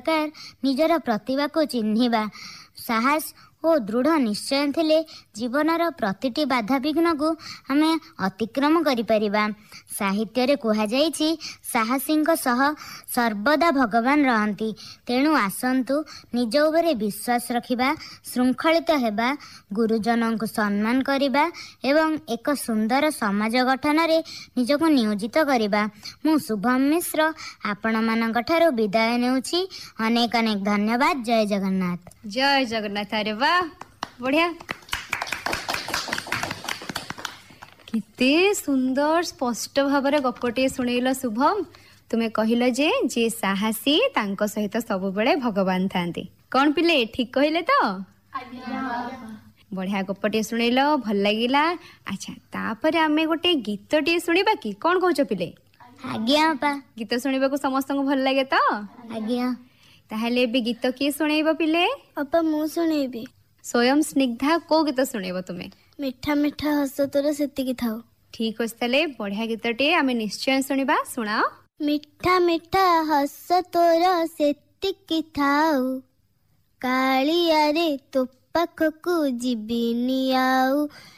ଦରକାର ନିଜର ପ୍ରତିଭାକୁ ଚିହ୍ନିବା। ସାହସ ଓ ଦୃଢ଼ ନିଶ୍ଚୟ ଥିଲେ ଜୀବନର ପ୍ରତିଟି ବାଧାବିଘ୍ନକୁ ଆମେ ଅତିକ୍ରମ କରିପାରିବା। ସାହିତ୍ୟରେ କୁହାଯାଇଛି ସାହସୀଙ୍କ ସହ ସର୍ବଦା ଭଗବାନ ରହନ୍ତି। ତେଣୁ ଆସନ୍ତୁ ନିଜ ଉପରେ ବିଶ୍ୱାସ ରଖିବା, ଶୃଙ୍ଖଳିତ ହେବା, ଗୁରୁଜନଙ୍କୁ ସମ୍ମାନ କରିବା ଏବଂ ଏକ ସୁନ୍ଦର ସମାଜ ଗଠନରେ ନିଜକୁ ନିୟୋଜିତ କରିବା। ମୁଁ ଶୁଭମ ମିଶ୍ର ଆପଣମାନଙ୍କ ଠାରୁ ବିଦାୟ ନେଉଛି। ଅନେକ ଅନେକ ଧନ୍ୟବାଦ। ଜୟ ଜଗନ୍ନାଥ। ଜୟ ଜଗନ୍ନାଥ। ଆରେ ବା, ବଢିଆ। କେତେ ସୁନ୍ଦର ସ୍ପଷ୍ଟ ଭାବରେ ଗପଟିଏ ଶୁଣେଇଲ ଶୁଭମ। ତୁମେ କହିଲ ଯେ ଯିଏ ସାହସୀ ତାଙ୍କ ସହିତ ସବୁବେଳେ ଭଗବାନ ଥାନ୍ତି। କଣ ପିଲେ ଠିକ କହିଲେ ତ? ବଢିଆ ଗପଟିଏ ଶୁଣେଇଲ, ଭଲ ଲାଗିଲା। ଆଚ୍ଛା, ତାପରେ ଆମେ ଗୋଟେ ଗୀତଟିଏ ଶୁଣିବା କି? କଣ କହୁଛ ପିଲେ? ଆଜ୍ଞା ବାପା। ଗୀତ ଶୁଣିବାକୁ ସମସ୍ତଙ୍କୁ ଭଲ ଲାଗେ ତ? ଆଜ୍ଞା। ତାହେଲେ ଏବେ ଗୀତ କିଏ ଶୁଣେଇବ ପିଲେ? ବାପା ମୁଁ ଶୁଣେଇବି। ସ୍ୱୟଂ ସ୍ନିଗ୍ଧା, କୋଉ ଗୀତ ଶୁଣେଇବ ତୁମେ? ମିଠା ମିଠା ହସ ତୋର ସେତିକି ଥାଉ। ଠିକ ଅଛି, ତାହେଲେ ବଢିଆ ଗୀତଟିଏ ଆମେ ନିଶ୍ଚୟ ଶୁଣିବା। ଶୁଣାଅ। ମିଠା ମିଠା ହସ ତୋର ସେତିକି ଥାଉ, କାଳିଆରେ ତୋ ପାଖକୁ ଯିବିନି ଆଉ।